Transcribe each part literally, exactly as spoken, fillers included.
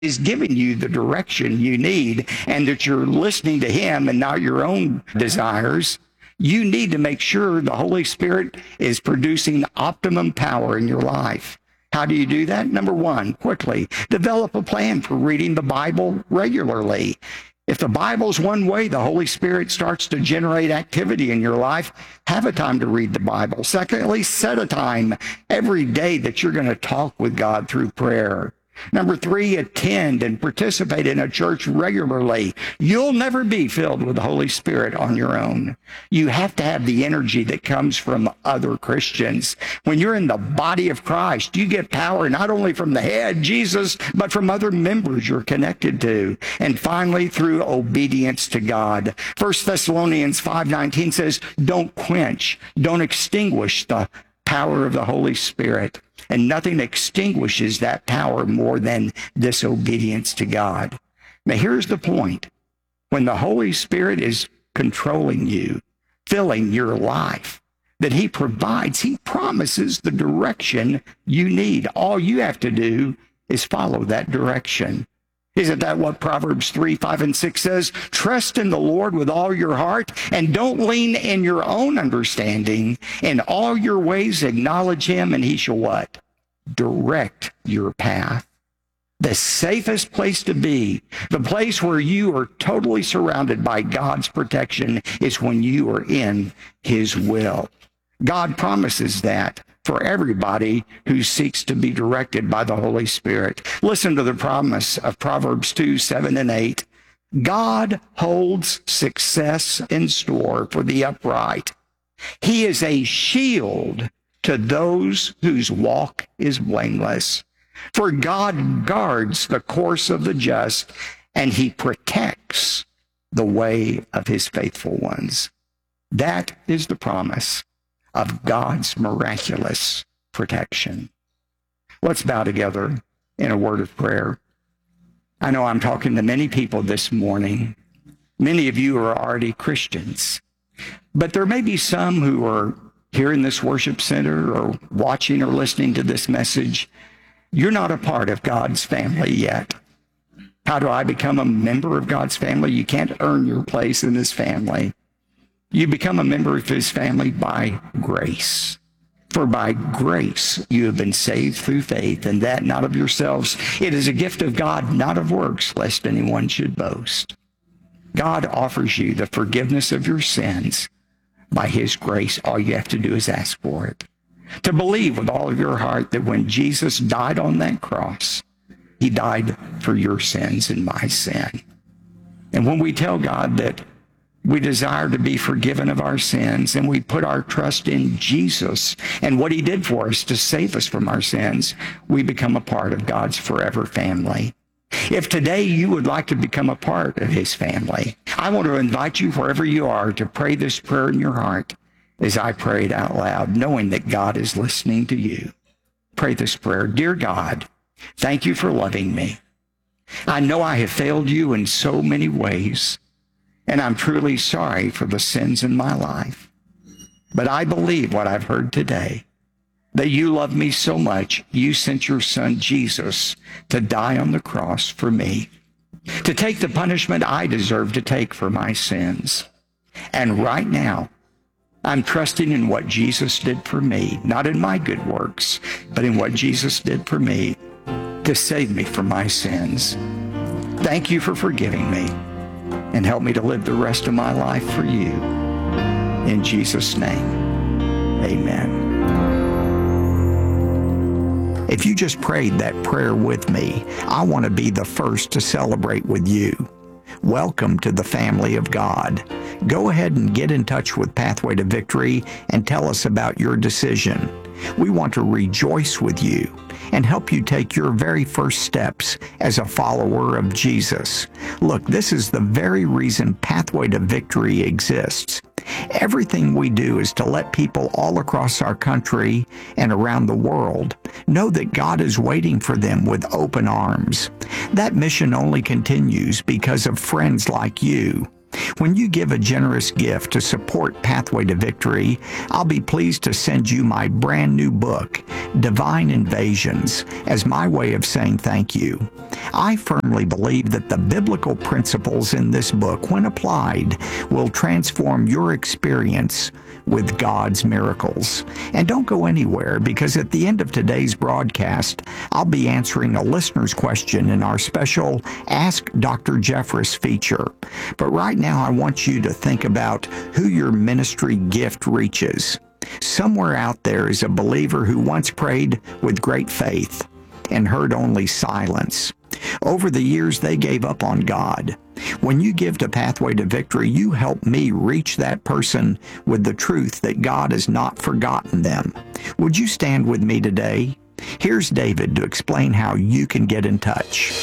is giving you the direction you need and that you're listening to him and not your own desires, you need to make sure the Holy Spirit is producing optimum power in your life. How do you do that? Number one, quickly, develop a plan for reading the Bible regularly. If the Bible's one way, the Holy Spirit starts to generate activity in your life. Have a time to read the Bible. Secondly, set a time every day that you're going to talk with God through prayer. Number three, attend and participate in a church regularly. You'll never be filled with the Holy Spirit on your own. You have to have the energy that comes from other Christians. When you're in the body of Christ, you get power not only from the head, Jesus, but from other members you're connected to. And finally, through obedience to God. First Thessalonians five nineteen says, don't quench, don't extinguish the power of the Holy Spirit. And nothing extinguishes that power more than disobedience to God. Now, here's the point. When the Holy Spirit is controlling you, filling your life, that he provides, he promises the direction you need. All you have to do is follow that direction. Isn't that what Proverbs three, five, and six says? Trust in the Lord with all your heart, and don't lean in your own understanding. In all your ways acknowledge him, and he shall what? Direct your path. The safest place to be, the place where you are totally surrounded by God's protection, is when you are in his will. God promises that for everybody who seeks to be directed by the Holy Spirit. Listen to the promise of Proverbs two, seven, and eight. God holds success in store for the upright. He is a shield to those whose walk is blameless. For God guards the course of the just, and he protects the way of his faithful ones. That is the promise of God's miraculous protection. Let's bow together in a word of prayer. I know I'm talking to many people this morning. Many of you are already Christians, but there may be some who are here in this worship center or watching or listening to this message. You're not a part of God's family yet. How do I become a member of God's family? You can't earn your place in his family. You become a member of his family by grace. For by grace you have been saved through faith, and that not of yourselves. It is a gift of God, not of works, lest anyone should boast. God offers you the forgiveness of your sins by his grace. All you have to do is ask for it. To believe with all of your heart that when Jesus died on that cross, he died for your sins and my sin. And when we tell God that we desire to be forgiven of our sins, and we put our trust in Jesus and what he did for us to save us from our sins, we become a part of God's forever family. If today you would like to become a part of his family, I want to invite you wherever you are to pray this prayer in your heart as I pray it out loud, knowing that God is listening to you. Pray this prayer. Dear God, thank you for loving me. I know I have failed you in so many ways, and I'm truly sorry for the sins in my life. But I believe what I've heard today, that you love me so much, you sent your son Jesus to die on the cross for me, to take the punishment I deserve to take for my sins. And right now, I'm trusting in what Jesus did for me, not in my good works, but in what Jesus did for me to save me from my sins. Thank you for forgiving me, and help me to live the rest of my life for you. In Jesus' name, amen. If you just prayed that prayer with me, I want to be the first to celebrate with you. Welcome to the family of God. Go ahead and get in touch with Pathway to Victory and tell us about your decision. We want to rejoice with you and help you take your very first steps as a follower of Jesus. Look, this is the very reason Pathway to Victory exists. Everything we do is to let people all across our country and around the world know that God is waiting for them with open arms. That mission only continues because of friends like you. When you give a generous gift to support Pathway to Victory, I'll be pleased to send you my brand new book, Divine Invasions, as my way of saying thank you. I firmly believe that the biblical principles in this book, when applied, will transform your experience with God's miracles. And don't go anywhere, because at the end of today's broadcast, I'll be answering a listener's question in our special Ask Doctor Jeffress feature. But right now, I want you to think about who your ministry gift reaches. Somewhere out there is a believer who once prayed with great faith and heard only silence. Over the years, they gave up on God. When you give to Pathway to Victory, you help me reach that person with the truth that God has not forgotten them. Would you stand with me today? Here's David to explain how you can get in touch.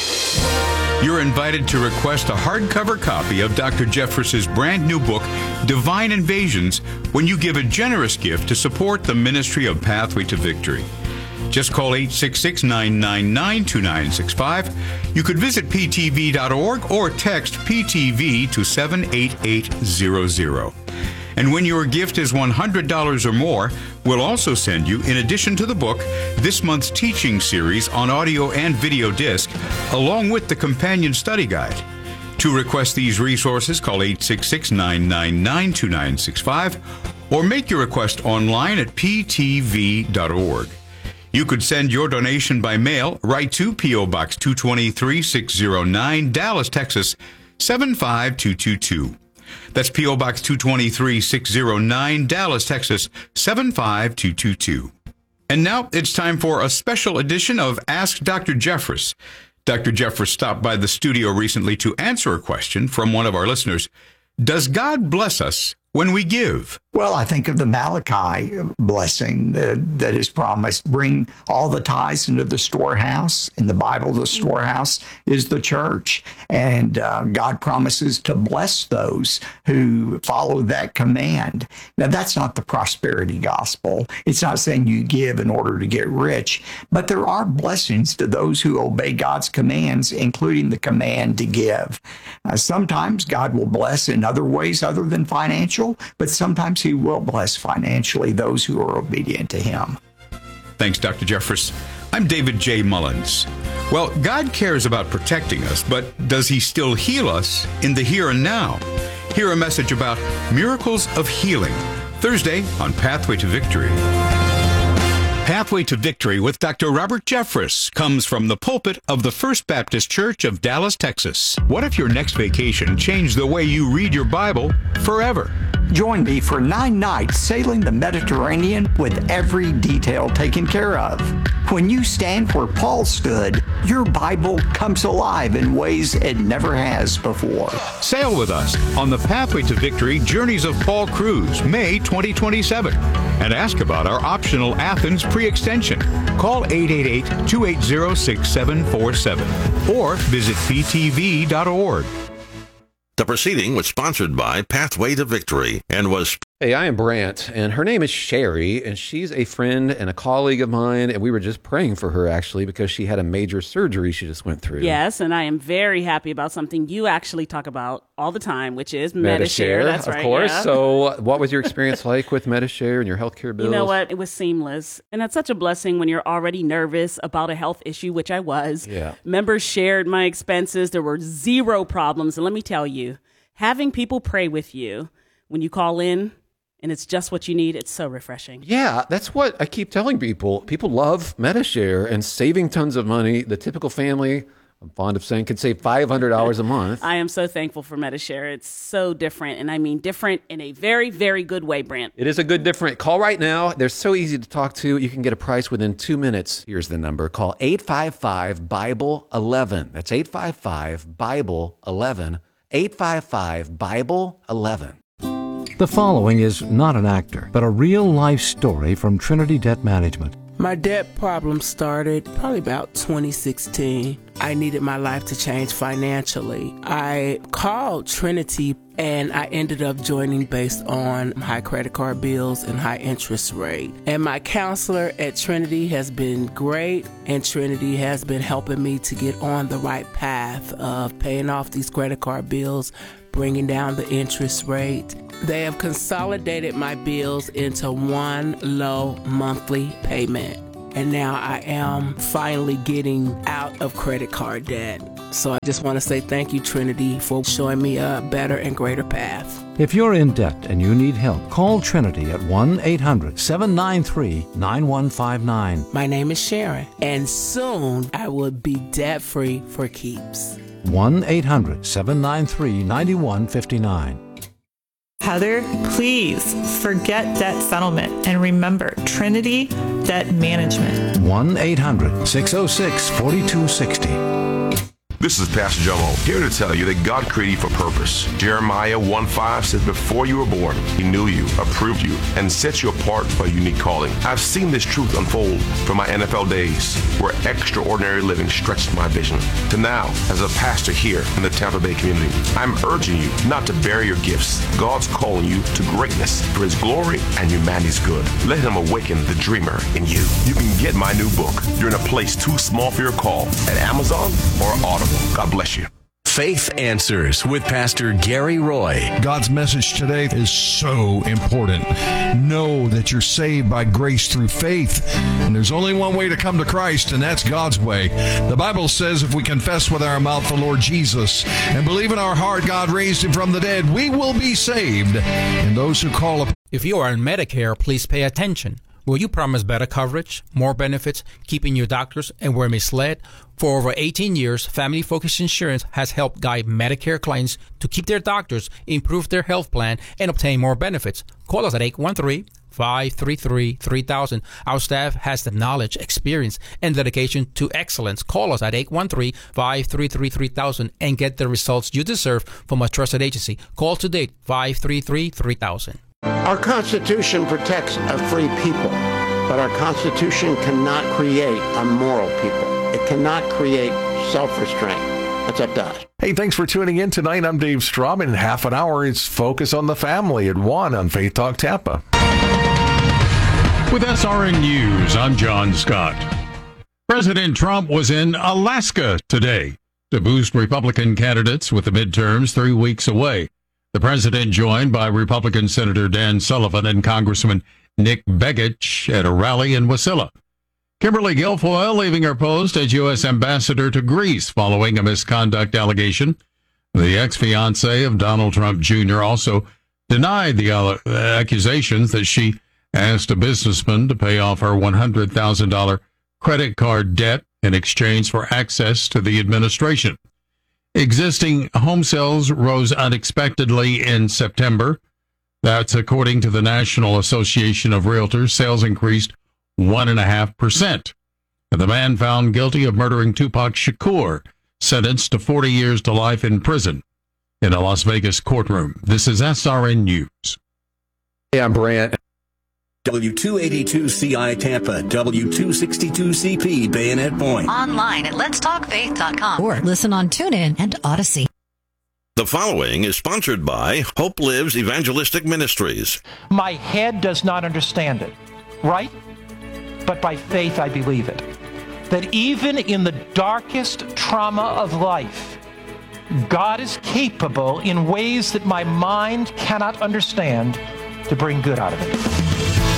You're invited to request a hardcover copy of Doctor Jeffress's brand new book, Divine Invasions, when you give a generous gift to support the ministry of Pathway to Victory. Just call eight six six, nine nine nine, two nine six five. You could visit p t v dot org or text P T V to seven eight eight zero zero. And when your gift is one hundred dollars or more, we'll also send you, in addition to the book, this month's teaching series on audio and video disc, along with the companion study guide. To request these resources, call eight six six, nine nine nine, two nine six five or make your request online at p t v dot org. You could send your donation by mail right to P O. Box two twenty-three, six oh nine, Dallas, Texas, seven five two two two. That's P O. Box two twenty-three, six oh nine, Dallas, Texas, seven five two two two. And now it's time for a special edition of Ask Doctor Jeffress. Doctor Jeffress stopped by the studio recently to answer a question from one of our listeners. Does God bless us when we give? Well, I think of the Malachi blessing that, that is promised. Bring all the tithes into the storehouse. In the Bible, the storehouse is the church. And uh, God promises to bless those who follow that command. Now, that's not the prosperity gospel. It's not saying you give in order to get rich. But there are blessings to those who obey God's commands, including the command to give. Uh, sometimes God will bless in other ways other than financial, but sometimes He will bless financially those who are obedient to Him. Thanks, Doctor Jeffress. I'm David J. Mullins. Well, God cares about protecting us, but does He still heal us in the here and now? Hear a message about miracles of healing, Thursday on Pathway to Victory. Pathway to Victory with Doctor Robert Jeffress comes from the pulpit of the First Baptist Church of Dallas, Texas. What if your next vacation changed the way you read your Bible forever? Join me for nine nights sailing the Mediterranean with every detail taken care of. When you stand where Paul stood, your Bible comes alive in ways it never has before. Sail with us on the Pathway to Victory Journeys of Paul Cruise, May twenty twenty-seven, and ask about our optional Athens pre-extension. Call eight eight eight, two eight zero, six seven four seven or visit p t v dot org. The proceeding was sponsored by Pathway to Victory and was... Hey, I am Brant, and her name is Sherry, and she's a friend and a colleague of mine, and we were just praying for her, actually, because she had a major surgery she just went through. Yes, and I am very happy about something you actually talk about all the time, which is Medi-Share. That's of right, course. yeah. So what was your experience like with Medi-Share and your healthcare bills? You know what? It was seamless, and it's such a blessing when you're already nervous about a health issue, which I was. Yeah. Members shared my expenses. There were zero problems, and let me tell you, having people pray with you when you call in, and it's just what you need, it's so refreshing. Yeah, that's what I keep telling people. People love Medi-Share and saving tons of money. The typical family, I'm fond of saying, could save five hundred dollars a month. I am so thankful for Medi-Share. It's so different, and I mean different in a very, very good way, Brant. It is a good different. Call right now. They're so easy to talk to. You can get a price within two minutes. Here's the number. Call eight five five, Bible eleven. That's eight five five, Bible eleven. eight five five, Bible eleven. The following is not an actor, but a real-life story from Trinity Debt Management. My debt problem started probably about twenty sixteen. I needed my life to change financially. I called Trinity and I ended up joining based on high credit card bills and high interest rate. And my counselor at Trinity has been great, and Trinity has been helping me to get on the right path of paying off these credit card bills, bringing down the interest rate. They have consolidated my bills into one low monthly payment. And now I am finally getting out of credit card debt. So I just want to say thank you, Trinity, for showing me a better and greater path. If you're in debt and you need help, call Trinity at one eight hundred seven nine three nine one five nine. My name is Sharon, and soon I will be debt-free for keeps. one eight hundred seven nine three nine one five nine. Heather, please forget debt settlement and remember Trinity Debt Management. one eight hundred six oh six four two six oh. This is Pastor Jomo, here to tell you that God created you for purpose. Jeremiah one five says, before you were born, he knew you, approved you, and set you apart for a unique calling. I've seen this truth unfold from my N F L days, where extraordinary living stretched my vision, to now as a pastor here in the Tampa Bay community. I'm urging you not to bury your gifts. God's calling you to greatness for his glory and humanity's good. Let him awaken the dreamer in you. You can get my new book, You're in a Place Too Small for Your Call, at Amazon or Audible. God bless you. Faith Answers with Pastor Gary Roy. God's message today is so important. Know that you're saved by grace through faith, and there's only one way to come to Christ, and that's God's way. The Bible says if we confess with our mouth the Lord Jesus and believe in our heart God raised him from the dead, we will be saved. And those who call upon... If you are on Medicare, please pay attention. Will you promise better coverage, more benefits, keeping your doctors, and were misled? For over eighteen years, Family Focus Insurance has helped guide Medicare clients to keep their doctors, improve their health plan, and obtain more benefits. Call us at eight one three, five three three, three thousand. Our staff has the knowledge, experience, and dedication to excellence. Call us at eight one three, five three three, three thousand and get the results you deserve from a trusted agency. Call today, five three three, three thousand. Our Constitution protects a free people, but our Constitution cannot create a moral people. It cannot create self-restraint. That's up to us. Hey, thanks for tuning in tonight. I'm Dave Straub. In half an hour, it's Focus on the Family at one on Faith Talk Tampa. With S R N News, I'm John Scott. President Trump was in Alaska today to boost Republican candidates with the midterms three weeks away. The president joined by Republican Senator Dan Sullivan and Congressman Nick Begich at a rally in Wasilla. Kimberly Guilfoyle leaving her post as U S ambassador to Greece following a misconduct allegation. The ex-fiancé of Donald Trump Junior also denied the accusations that she asked a businessman to pay off her one hundred thousand dollars credit card debt in exchange for access to the administration. Existing home sales rose unexpectedly in September. That's according to the National Association of Realtors. Sales increased one point five percent. The man found guilty of murdering Tupac Shakur, sentenced to forty years to life in prison in a Las Vegas courtroom. This is S R N News. Hey, I'm Brant. W two eighty-two C I Tampa, W two sixty-two C P Bayonet Point. Online at lets talk faith dot com or listen on TuneIn and Odyssey. The following is sponsored by Hope Lives Evangelistic Ministries. My head does not understand it, right? But by faith I believe it. That even in the darkest trauma of life, God is capable in ways that my mind cannot understand to bring good out of it.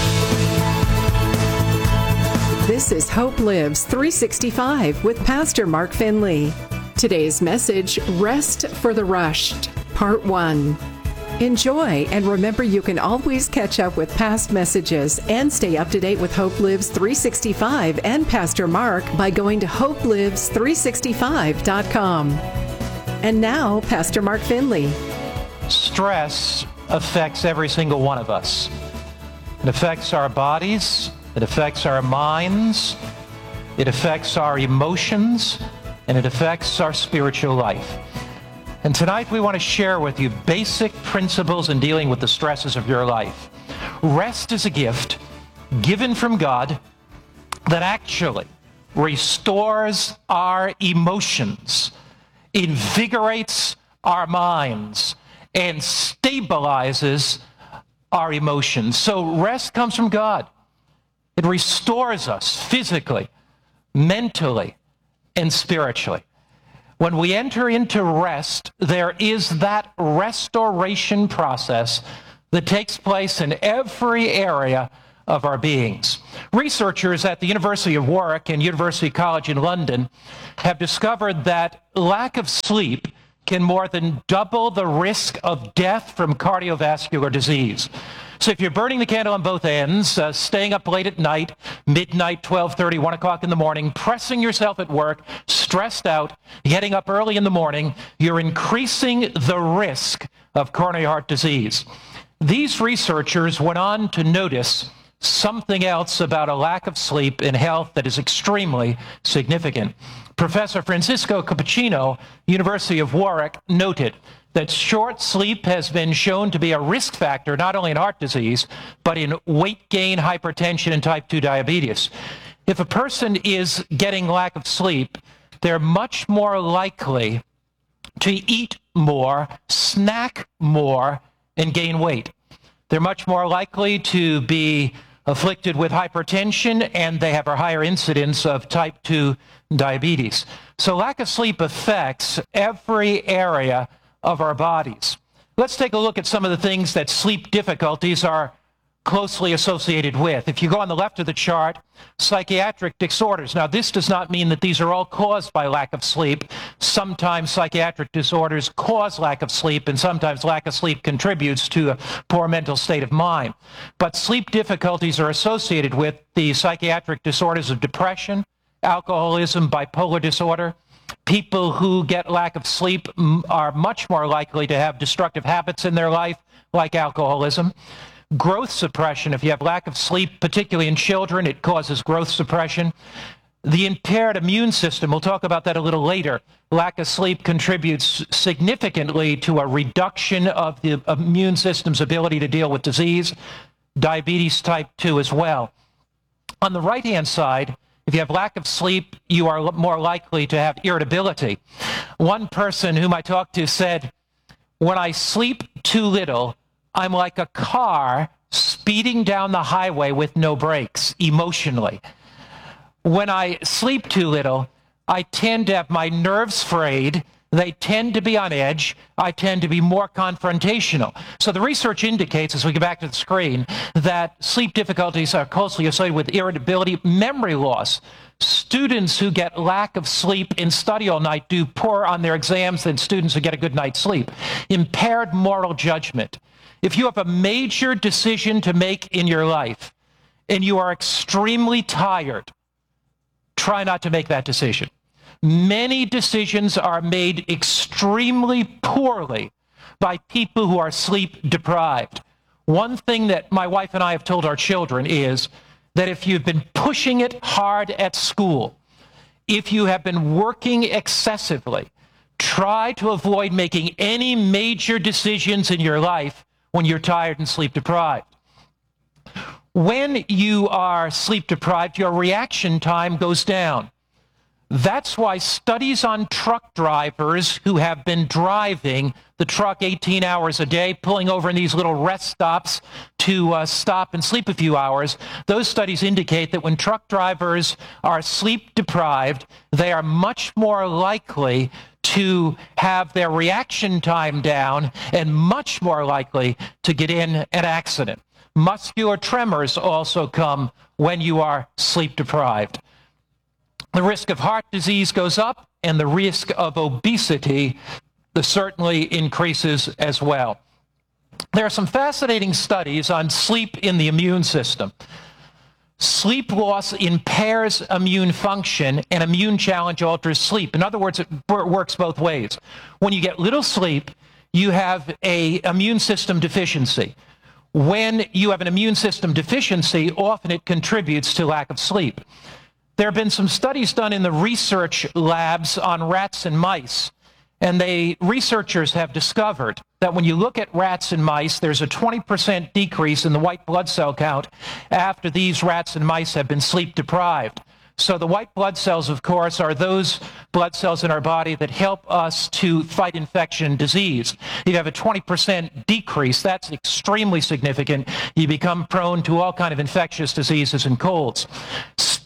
This is Hope Lives three sixty-five with Pastor Mark Finley. Today's message, Rest for the Rushed, Part one. Enjoy, and remember you can always catch up with past messages and stay up to date with Hope Lives three sixty-five and Pastor Mark by going to hope lives three sixty-five dot com. And now, Pastor Mark Finley. Stress affects every single one of us. It affects our bodies. It affects our minds, it affects our emotions, and it affects our spiritual life. And tonight we want to share with you basic principles in dealing with the stresses of your life. Rest is a gift given from God that actually restores our emotions, invigorates our minds, and stabilizes our emotions. So rest comes from God. It restores us physically, mentally, and spiritually. When we enter into rest, there is that restoration process that takes place in every area of our beings. Researchers at the University of Warwick and University College in London have discovered that lack of sleep can more than double the risk of death from cardiovascular disease. So if you're burning the candle on both ends, uh, staying up late at night, midnight, twelve thirty, one o'clock in the morning, pressing yourself at work, stressed out, getting up early in the morning, you're increasing the risk of coronary heart disease. These researchers went on to notice something else about a lack of sleep in health that is extremely significant. Professor Francisco Cappuccino, University of Warwick, noted that short sleep has been shown to be a risk factor not only in heart disease, but in weight gain, hypertension, and type two diabetes. If a person is getting lack of sleep, they're much more likely to eat more, snack more, and gain weight. They're much more likely to be afflicted with hypertension, and they have a higher incidence of type two diabetes. So lack of sleep affects every area of our bodies. Let's take a look at some of the things that sleep difficulties are closely associated with. If you go on the left of the chart, psychiatric disorders. Now, this does not mean that these are all caused by lack of sleep. Sometimes psychiatric disorders cause lack of sleep, and sometimes lack of sleep contributes to a poor mental state of mind. But sleep difficulties are associated with the psychiatric disorders of depression, alcoholism, bipolar disorder. People who get lack of sleep are much more likely to have destructive habits in their life, like alcoholism. Growth suppression, if you have lack of sleep, particularly in children, it causes growth suppression. The impaired immune system, we'll talk about that a little later. Lack of sleep contributes significantly to a reduction of the immune system's ability to deal with disease, diabetes type two as well. On the right-hand side, if you have lack of sleep, you are more likely to have irritability. One person whom I talked to said, when I sleep too little, I'm like a car speeding down the highway with no brakes, emotionally. When I sleep too little, I tend to have my nerves frayed. They tend to be on edge. I tend to be more confrontational. So the research indicates, as we go back to the screen, that sleep difficulties are closely associated with irritability, memory loss. Students who get lack of sleep and study all night do poor on their exams than students who get a good night's sleep. Impaired moral judgment. If you have a major decision to make in your life and you are extremely tired, try not to make that decision. Many decisions are made extremely poorly by people who are sleep deprived. One thing that my wife and I have told our children is that if you've been pushing it hard at school, if you have been working excessively, try to avoid making any major decisions in your life when you're tired and sleep deprived. When you are sleep deprived, your reaction time goes down. That's why studies on truck drivers who have been driving the truck eighteen hours a day, pulling over in these little rest stops to uh, stop and sleep a few hours, those studies indicate that when truck drivers are sleep deprived, they are much more likely to have their reaction time down and much more likely to get in an accident. Muscular tremors also come when you are sleep deprived. The risk of heart disease goes up, and the risk of obesity certainly increases as well. There are some fascinating studies on sleep in the immune system. Sleep loss impairs immune function, and immune challenge alters sleep. In other words, it works both ways. When you get little sleep, you have an immune system deficiency. When you have an immune system deficiency, often it contributes to lack of sleep. There have been some studies done in the research labs on rats and mice, and they researchers have discovered that when you look at rats and mice, there's a twenty percent decrease in the white blood cell count after these rats and mice have been sleep deprived. So the white blood cells, of course, are those blood cells in our body that help us to fight infection and disease. You have a twenty percent decrease. That's extremely significant. You become prone to all kinds of infectious diseases and colds.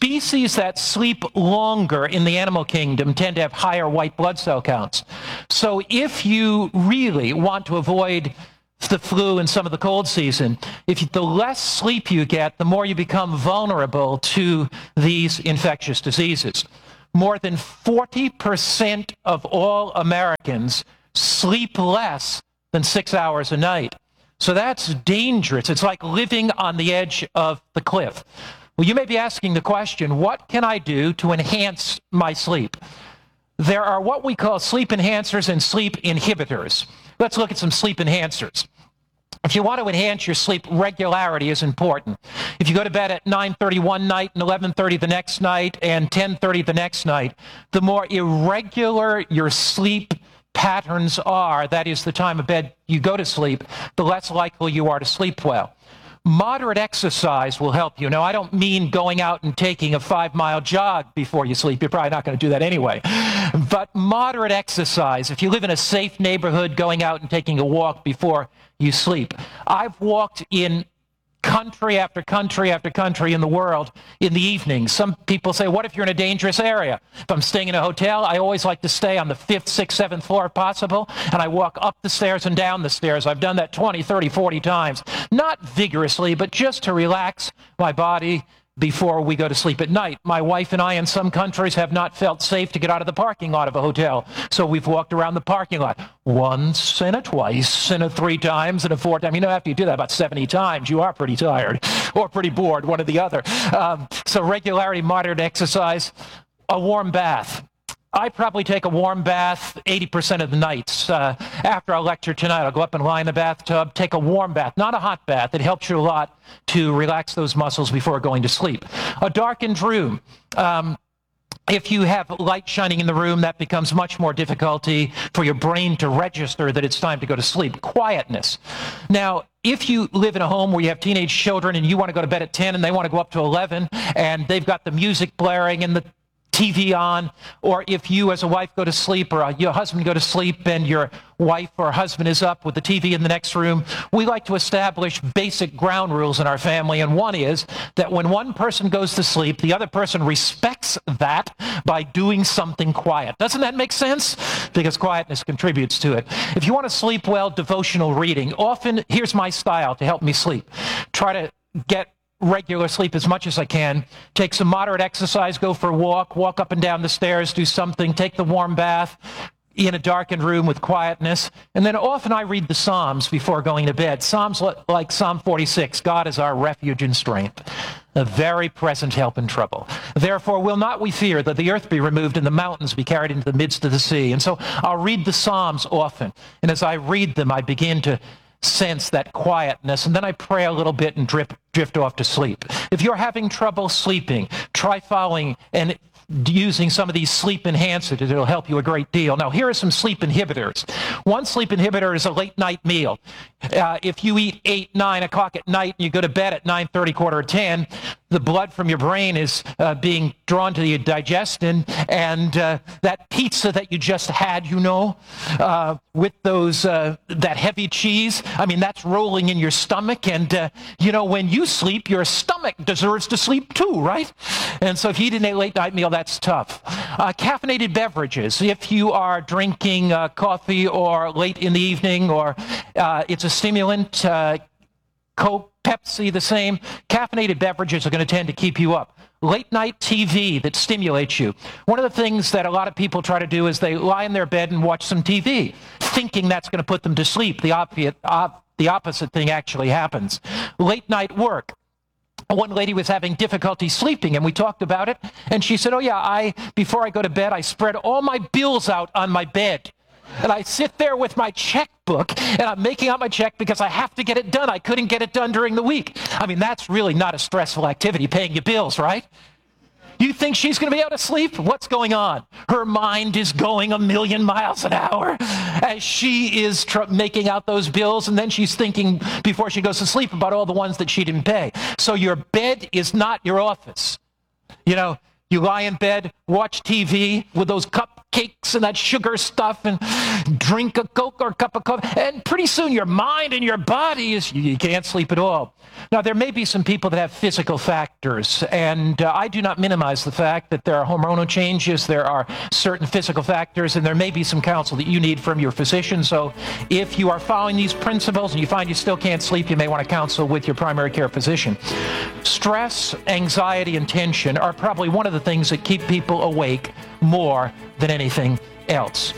species that sleep longer in the animal kingdom tend to have higher white blood cell counts. So if you really want to avoid the flu and some of the cold season, if you, the less sleep you get, the more you become vulnerable to these infectious diseases. More than forty percent of all Americans sleep less than six hours a night. So that's dangerous. It's like living on the edge of the cliff. Well, you may be asking the question, what can I do to enhance my sleep? There are what we call sleep enhancers and sleep inhibitors. Let's look at some sleep enhancers. If you want to enhance your sleep, regularity is important. If you go to bed at nine thirty one night and eleven thirty the next night and ten thirty the next night, the more irregular your sleep patterns are, that is the time of bed you go to sleep, the less likely you are to sleep well. Moderate exercise will help you. Now, I don't mean going out and taking a five-mile jog before you sleep. You're probably not going to do that anyway. But moderate exercise, if you live in a safe neighborhood, going out and taking a walk before you sleep. I've walked in country after country after country in the world in the evening. Some people say, what if you're in a dangerous area? If I'm staying in a hotel, I always like to stay on the fifth, sixth, seventh floor if possible, and I walk up the stairs and down the stairs. I've done that twenty, thirty, forty times. Not vigorously, but just to relax my body before we go to sleep at night. My wife and I in some countries have not felt safe to get out of the parking lot of a hotel, so we've walked around the parking lot once and a twice and a three times and a four times. You know, after you do that about seventy times, you are pretty tired or pretty bored, one or the other. Um, so regularity, moderate exercise, a warm bath. I probably take a warm bath eighty percent of the nights. Uh, after our lecture tonight, I'll go up and lie in the bathtub, take a warm bath, not a hot bath. It helps you a lot to relax those muscles before going to sleep. A darkened room. Um, If you have light shining in the room, that becomes much more difficulty for your brain to register that it's time to go to sleep. Quietness. Now, if you live in a home where you have teenage children and you want to go to bed at ten and they want to go up to eleven and they've got the music blaring and the T V on, or if you as a wife go to sleep or your husband go to sleep and your wife or husband is up with the T V in the next room, we like to establish basic ground rules in our family, and one is that when one person goes to sleep, the other person respects that by doing something quiet. Doesn't that make sense? Because quietness contributes to it. If you want to sleep well, devotional reading. Often, here's my style to help me sleep. Try to get regular sleep as much as I can. Take some moderate exercise, go for a walk, walk up and down the stairs, do something, take the warm bath in a darkened room with quietness. And then often I read the Psalms before going to bed. Psalms like Psalm forty-six, God is our refuge and strength, a very present help in trouble. Therefore will not we fear that the earth be removed and the mountains be carried into the midst of the sea. And so I'll read the Psalms often. And as I read them, I begin to sense that quietness, and then I pray a little bit and drip, drift off to sleep. If you're having trouble sleeping, try following and using some of these sleep enhancers. It'll help you a great deal. Now, here are some sleep inhibitors. One sleep inhibitor is a late night meal. Uh, if you eat eight, nine o'clock at night and you go to bed at nine thirty, quarter to ten, the blood from your brain is uh, being drawn to your digestion, and uh, that pizza that you just had, you know, uh, with those uh, that heavy cheese, I mean, that's rolling in your stomach, and uh, you know, when you sleep, your stomach deserves to sleep too, right? And so if you eat a late night meal, that's tough. Uh, caffeinated beverages. If you are drinking uh, coffee or late in the evening, or uh, it's a stimulant, uh, Coke, Pepsi, the same. Caffeinated beverages are going to tend to keep you up. Late night T V that stimulates you. One of the things that a lot of people try to do is they lie in their bed and watch some T V, thinking that's going to put them to sleep. The, op- op- the opposite thing actually happens. Late night work. One lady was having difficulty sleeping, and we talked about it, and she said, oh yeah, I before I go to bed, I spread all my bills out on my bed. And I sit there with my checkbook, and I'm making out my check because I have to get it done. I couldn't get it done during the week. I mean, that's really not a stressful activity, paying your bills, right? You think she's going to be able to sleep? What's going on? Her mind is going a million miles an hour as she is tr- making out those bills, and then she's thinking before she goes to sleep about all the ones that she didn't pay. So your bed is not your office. You know, you lie in bed, watch T V with those cup cakes and that sugar stuff and drink a Coke or a cup of coffee. And pretty soon your mind and your body is, you can't sleep at all. Now, there may be some people that have physical factors, and uh, I do not minimize the fact that there are hormonal changes, there are certain physical factors, and there may be some counsel that you need from your physician. So if you are following these principles and you find you still can't sleep, you may want to counsel with your primary care physician. Stress, anxiety, and tension are probably one of the things that keep people awake more than anything else.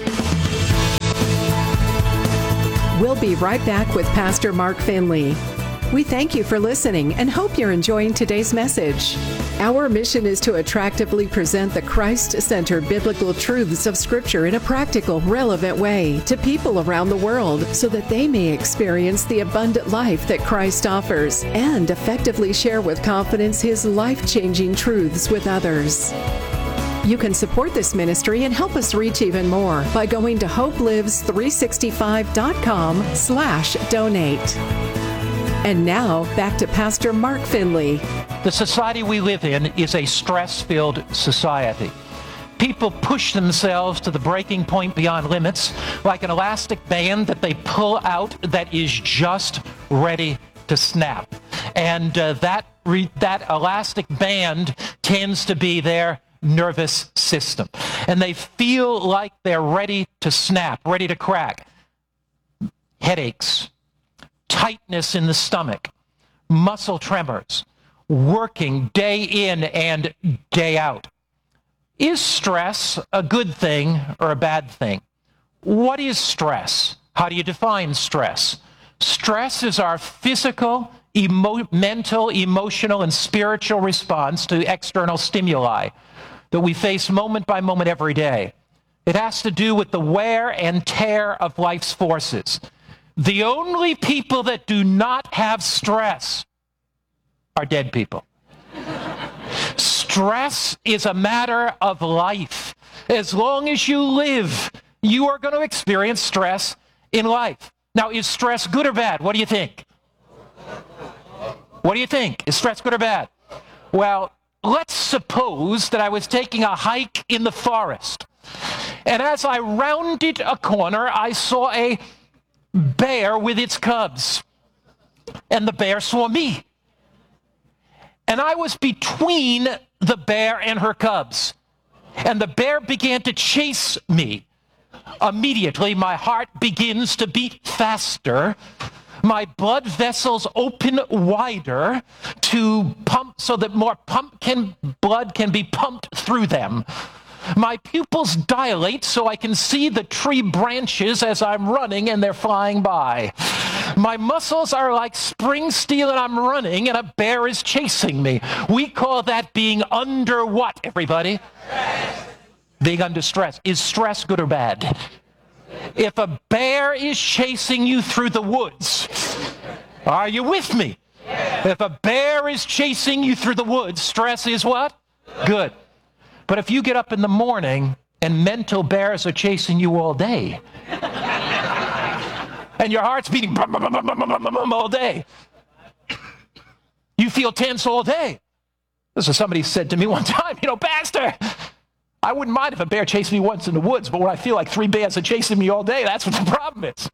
We'll be right back with Pastor Mark Finley. We thank you for listening and hope you're enjoying today's message. Our mission is to attractively present the Christ-centered biblical truths of Scripture in a practical, relevant way to people around the world so that they may experience the abundant life that Christ offers and effectively share with confidence His life-changing truths with others. You can support this ministry and help us reach even more by going to hope lives three sixty-five dot com slash donate. And now, back to Pastor Mark Finley. The society we live in is a stress-filled society. People push themselves to the breaking point beyond limits, like an elastic band that they pull out that is just ready to snap. And uh, that, re- that elastic band tends to be their nervous system. And they feel like they're ready to snap, ready to crack. Headaches, tightness in the stomach, muscle tremors, working day in and day out. Is stress a good thing or a bad thing? What is stress? How do you define stress? Stress is our physical, emo- mental, emotional, and spiritual response to external stimuli that we face moment by moment every day. It has to do with the wear and tear of life's forces. The only people that do not have stress are dead people. Stress is a matter of life. As long as you live, you are going to experience stress in life. Now, is stress good or bad? What do you think? What do you think? Is stress good or bad? Well, let's suppose that I was taking a hike in the forest, and as I rounded a corner, I saw a bear with its cubs, and the bear saw me, and I was between the bear and her cubs, and the bear began to chase me. Immediately, my heart begins to beat faster. My blood vessels open wider to pump so that more pump can, blood can be pumped through them. My pupils dilate so I can see the tree branches as I'm running and they're flying by. My muscles are like spring steel and I'm running and a bear is chasing me. We call that being under what, everybody? Stress. Being under stress. Is stress good or bad? If a bear is chasing you through the woods, are you with me? If a bear is chasing you through the woods, stress is what? Good. But if you get up in the morning and mental bears are chasing you all day, and your heart's beating all day, you feel tense all day. This is somebody said to me one time, you know, Pastor, I wouldn't mind if a bear chased me once in the woods, but when I feel like three bears are chasing me all day, that's what the problem is.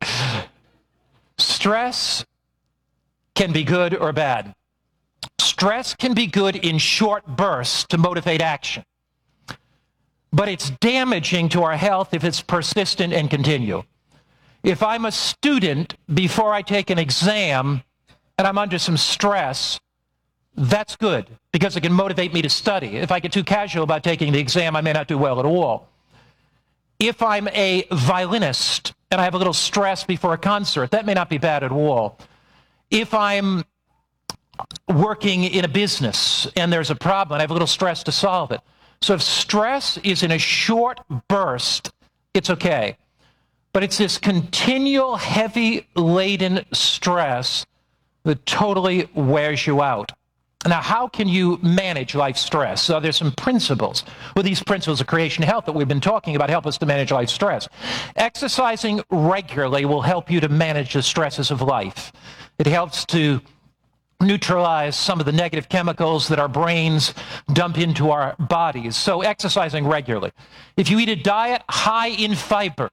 Stress can be good or bad. Stress can be good in short bursts to motivate action. But it's damaging to our health if it's persistent and continual. If I'm a student before I take an exam and I'm under some stress, that's good because it can motivate me to study. If I get too casual about taking the exam, I may not do well at all. If I'm a violinist and I have a little stress before a concert, that may not be bad at all. If I'm working in a business and there's a problem, I have a little stress to solve it. So if stress is in a short burst, it's okay. But it's this continual, heavy-laden stress that totally wears you out. Now, how can you manage life stress? So there's some principles. Well, these principles of creation health that we've been talking about help us to manage life stress. Exercising regularly will help you to manage the stresses of life. It helps to neutralize some of the negative chemicals that our brains dump into our bodies. So exercising regularly. If you eat a diet high in fiber,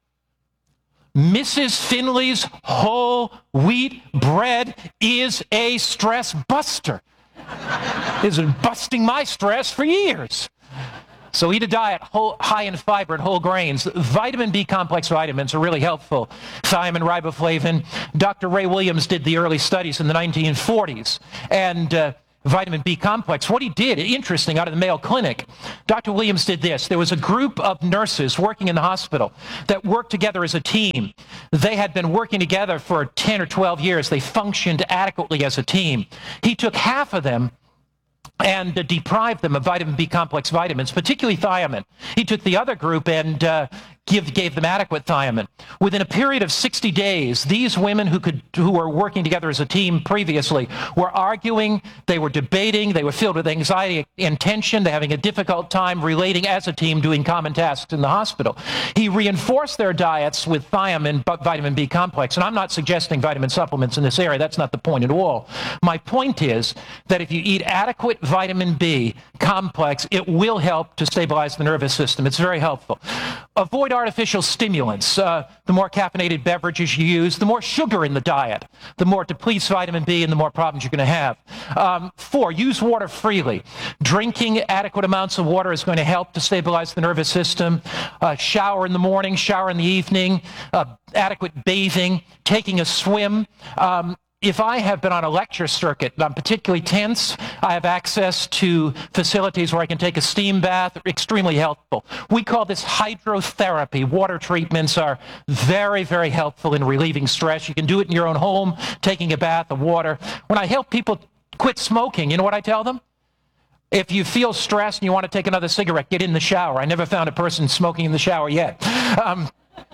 Missus Finley's whole wheat bread is a stress buster. It's been busting my stress for years. So eat a diet whole, high in fiber and whole grains. Vitamin B complex vitamins are really helpful. Thiamine, riboflavin. Doctor Ray Williams did the early studies in the nineteen forties. And uh, vitamin B complex, what he did, interesting, out of the Mayo Clinic, Doctor Williams did this. There was a group of nurses working in the hospital that worked together as a team. They had been working together for ten or twelve years. They functioned adequately as a team. He took half of them and uh, deprived them of vitamin B complex vitamins, particularly thiamine. He took the other group and uh, give, gave them adequate thiamine. Within a period of sixty days, these women who could who were working together as a team previously were arguing, they were debating, they were filled with anxiety and tension, they're having a difficult time relating as a team, doing common tasks in the hospital. He reinforced their diets with thiamine, but vitamin B complex. And I'm not suggesting vitamin supplements in this area. That's not the point at all. My point is that if you eat adequate vitamin B complex, it will help to stabilize the nervous system. It's very helpful. Avoid artificial stimulants. Uh, the more caffeinated beverages you use, the more sugar in the diet, the more it depletes vitamin B and the more problems you're going to have. Um, four, use water freely. Drinking adequate amounts of water is going to help to stabilize the nervous system. Uh, shower in the morning, shower in the evening, uh, adequate bathing, taking a swim. Um, If I have been on a lecture circuit and I'm particularly tense, I have access to facilities where I can take a steam bath, extremely helpful. We call this hydrotherapy. Water treatments are very, very helpful in relieving stress. You can do it in your own home, taking a bath of water. When I help people quit smoking, you know what I tell them? If you feel stressed and you want to take another cigarette, get in the shower. I never found a person smoking in the shower yet. Um,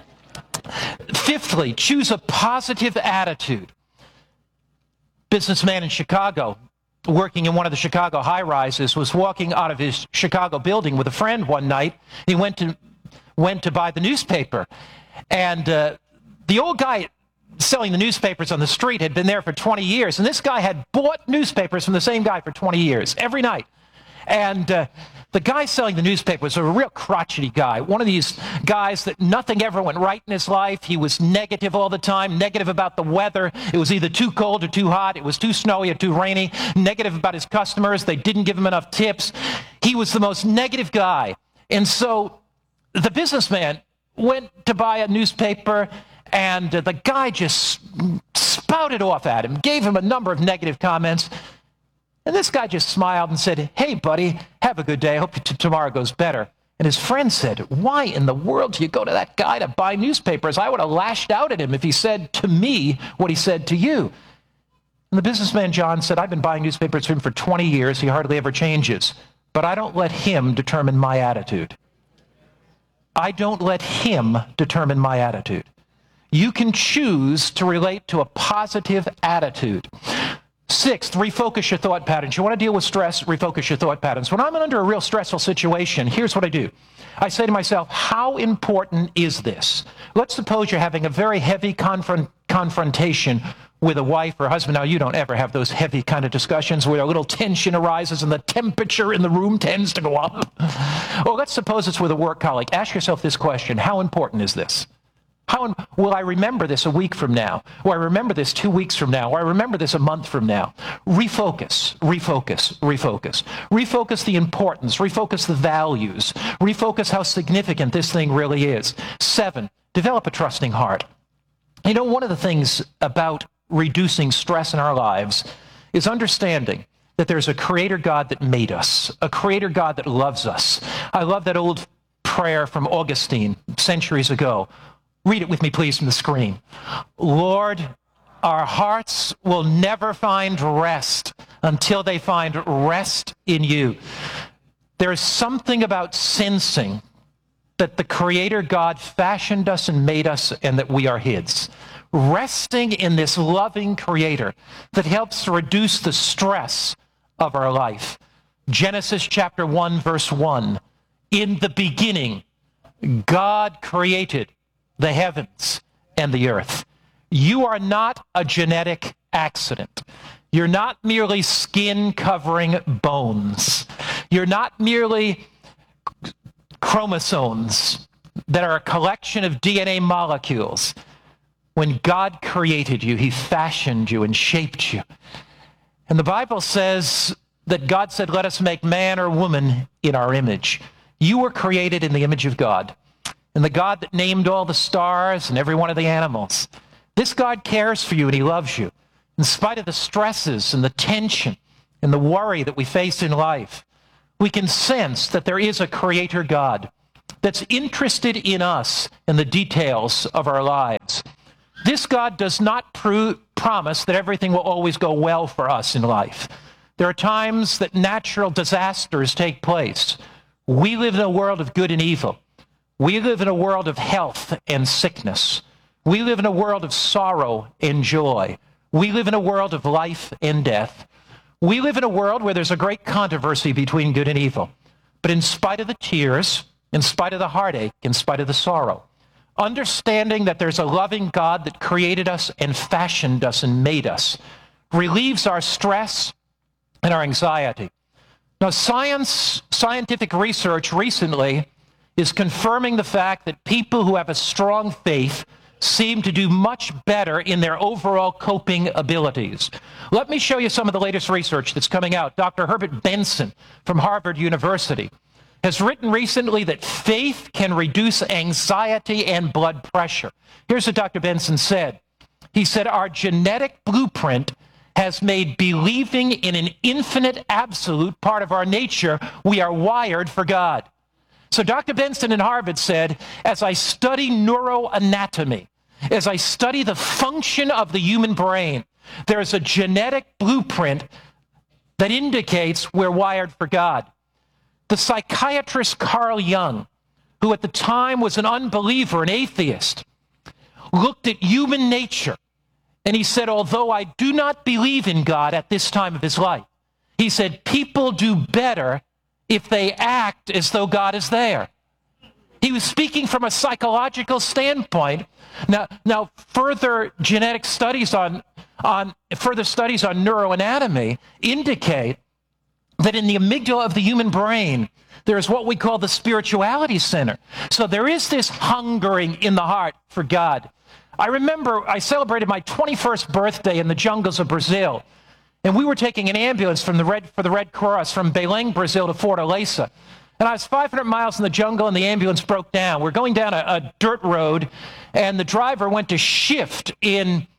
fifthly, choose a positive attitude. Businessman in Chicago, working in one of the Chicago high-rises, was walking out of his Chicago building with a friend one night. He went to went to buy the newspaper, and uh, the old guy selling the newspapers on the street had been there for twenty years, and this guy had bought newspapers from the same guy for twenty years, every night. And uh, the guy selling the newspaper was a real crotchety guy, one of these guys that nothing ever went right in his life. He was negative all the time, negative about the weather. It was either too cold or too hot. It was too snowy or too rainy. Negative about his customers. They didn't give him enough tips. He was the most negative guy. And so the businessman went to buy a newspaper, and uh, the guy just spouted off at him, gave him a number of negative comments. And this guy just smiled and said, "Hey, buddy, have a good day. I hope t- tomorrow goes better." And his friend said, "Why in the world do you go to that guy to buy newspapers? I would have lashed out at him if he said to me what he said to you." And the businessman, John, said, "I've been buying newspapers from him for twenty years. He hardly ever changes. But I don't let him determine my attitude. I don't let him determine my attitude." You can choose to relate to a positive attitude. Sixth, refocus your thought patterns. You want to deal with stress, refocus your thought patterns. When I'm under a real stressful situation, here's what I do. I say to myself, how important is this? Let's suppose you're having a very heavy confront confrontation with a wife or husband. Now, you don't ever have those heavy kind of discussions where a little tension arises and the temperature in the room tends to go up. Or let's suppose it's with a work colleague. Ask yourself this question: how important is this? How will I remember this a week from now? Or I remember this two weeks from now? Or I remember this a month from now? Refocus, refocus, refocus. Refocus the importance, refocus the values, refocus how significant this thing really is. Seven, develop a trusting heart. You know, one of the things about reducing stress in our lives is understanding that there's a creator God that made us, a creator God that loves us. I love that old prayer from Augustine centuries ago. Read it with me, please, from the screen. Lord, our hearts will never find rest until they find rest in you. There is something about sensing that the Creator God fashioned us and made us and that we are His. Resting in this loving Creator that helps to reduce the stress of our life. Genesis chapter one, verse one. In the beginning, God created the heavens and the earth. You are not a genetic accident. You're not merely skin covering bones. You're not merely chromosomes that are a collection of D N A molecules. When God created you, he fashioned you and shaped you. And the Bible says that God said, let us make man or woman in our image. You were created in the image of God. And the God that named all the stars and every one of the animals. This God cares for you and he loves you. In spite of the stresses and the tension and the worry that we face in life, we can sense that there is a creator God that's interested in us and the details of our lives. This God does not pro- promise that everything will always go well for us in life. There are times that natural disasters take place. We live in a world of good and evil. We live in a world of health and sickness. We live in a world of sorrow and joy. We live in a world of life and death. We live in a world where there's a great controversy between good and evil. But in spite of the tears, in spite of the heartache, in spite of the sorrow, understanding that there's a loving God that created us and fashioned us and made us relieves our stress and our anxiety. Now, science, scientific research recently is confirming the fact that people who have a strong faith seem to do much better in their overall coping abilities. Let me show you some of the latest research that's coming out. Doctor Herbert Benson from Harvard University has written recently that faith can reduce anxiety and blood pressure. Here's what Doctor Benson said. He said, our genetic blueprint has made believing in an infinite absolute part of our nature. We are wired for God. So Doctor Benson in Harvard said, as I study neuroanatomy, as I study the function of the human brain, there's a genetic blueprint that indicates we're wired for God. The psychiatrist Carl Jung, who at the time was an unbeliever, an atheist, looked at human nature, and he said, although I do not believe in God at this time of his life, he said, people do better if they act as though God is there. He was speaking from a psychological standpoint. Now, now further genetic studies on, on further studies on neuroanatomy indicate that in the amygdala of the human brain, there is what we call the spirituality center. So there is this hungering in the heart for God. I remember I celebrated my twenty-first birthday in the jungles of Brazil. And we were taking an ambulance from the Red, for the Red Cross from Belém, Brazil to Fortaleza. And I was five hundred miles in the jungle and the ambulance broke down. We're going down a, a dirt road and the driver went to shift in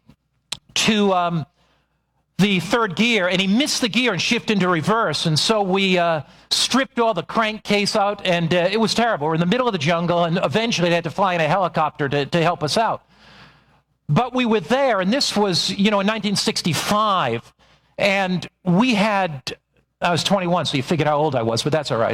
to um, the third gear and he missed the gear and shifted into reverse. And so we uh, stripped all the crankcase out and uh, it was terrible. We're in the middle of the jungle and eventually they had to fly in a helicopter to, to help us out. But we were there and this was, you know, in nineteen sixty-five. And we had, I was twenty-one, so you figured how old I was, but that's all right.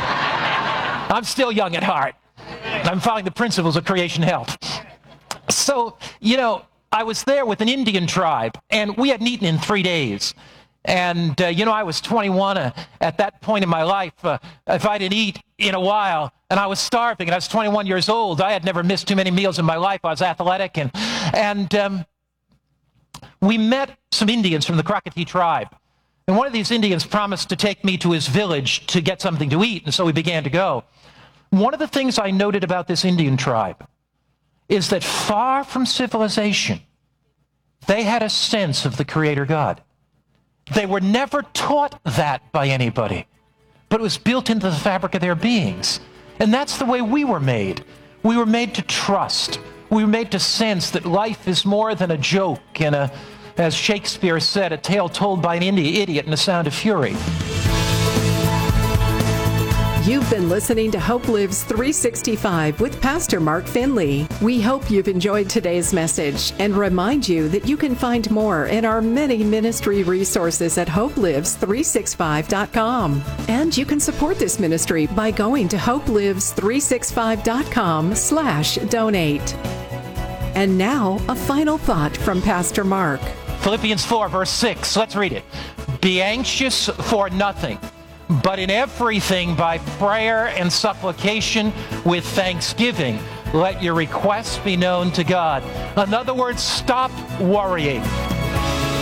I'm still young at heart. I'm following the principles of creation health. So, you know, I was there with an Indian tribe, and we hadn't eaten in three days. And, uh, you know, I was twenty-one uh, at that point in my life. Uh, if I didn't eat in a while, and I was starving, and I was twenty-one years old, I had never missed too many meals in my life. I was athletic, and, and um, we met some Indians from the Krakatau tribe. And one of these Indians promised to take me to his village to get something to eat, and so we began to go. One of the things I noted about this Indian tribe is that far from civilization, they had a sense of the Creator God. They were never taught that by anybody, but it was built into the fabric of their beings. And that's the way we were made. We were made to trust. We were made to sense that life is more than a joke and a, as Shakespeare said, a tale told by an idiot in the Sound of Fury. You've been listening to Hope Lives three sixty-five with Pastor Mark Finley. We hope you've enjoyed today's message and remind you that you can find more in our many ministry resources at hope lives three sixty-five dot com. And you can support this ministry by going to hope lives three sixty-five dot com slash donate. And now, a final thought from Pastor Mark. Philippians four, verse six. Let's read it. Be anxious for nothing, but in everything by prayer and supplication with thanksgiving, let your requests be known to God. In other words, stop worrying.